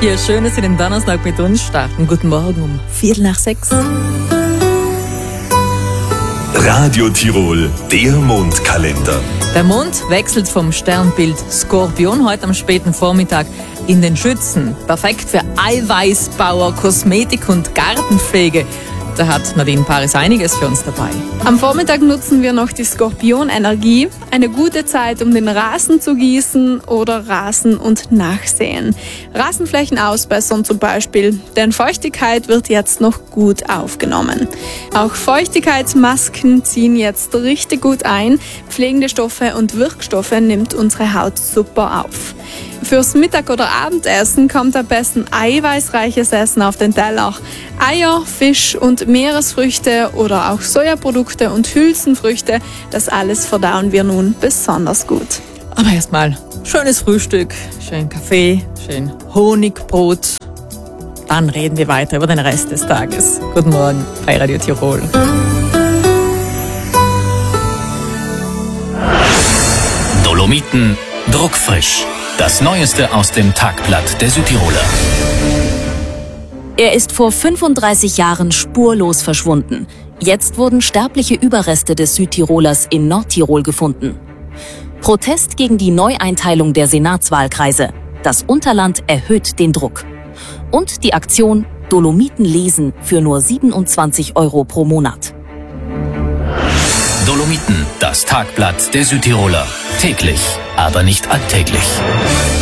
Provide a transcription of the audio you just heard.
Ja, schön, dass Sie den Donnerstag mit uns starten. Guten Morgen um 5:45. Radio Tirol, der Mondkalender. Der Mond wechselt vom Sternbild Skorpion heute am späten Vormittag in den Schützen. Perfekt für Eiweißbauer, Kosmetik und Gartenpflege. Da hat Nadine Paris einiges für uns dabei. Am Vormittag nutzen wir noch die Skorpion-Energie. Eine gute Zeit, um den Rasen zu gießen oder Rasen und Nachsäen. Rasenflächen ausbessern zum Beispiel, denn Feuchtigkeit wird jetzt noch gut aufgenommen. Auch Feuchtigkeitsmasken ziehen jetzt richtig gut ein. Pflegende Stoffe und Wirkstoffe nimmt unsere Haut super auf. Fürs Mittag- oder Abendessen kommt am besten eiweißreiches Essen auf den Teller. Eier, Fisch und Meeresfrüchte oder auch Sojaprodukte und Hülsenfrüchte, das alles verdauen wir nun besonders gut. Aber erstmal schönes Frühstück, schön Kaffee, schön Honigbrot. Dann reden wir weiter über den Rest des Tages. Guten Morgen bei Radio Tirol. Dolomiten druckfrisch. Das Neueste aus dem Tagblatt der Südtiroler. Er ist vor 35 Jahren spurlos verschwunden. Jetzt wurden sterbliche Überreste des Südtirolers in Nordtirol gefunden. Protest gegen die Neueinteilung der Senatswahlkreise. Das Unterland erhöht den Druck. Und die Aktion Dolomiten lesen für nur 27 € pro Monat. Dolomiten, das Tagblatt der Südtiroler. Täglich, aber nicht alltäglich.